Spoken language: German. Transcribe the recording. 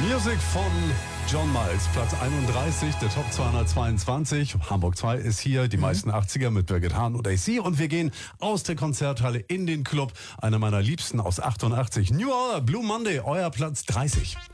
Music von John Miles, Platz 31, der Top 222. Hamburg 2 ist hier, die meisten 80er mit Birgit Hahn und AC. Und wir gehen aus der Konzerthalle in den Club. Einer meiner Liebsten aus 88, New Order, Blue Monday, euer Platz 30.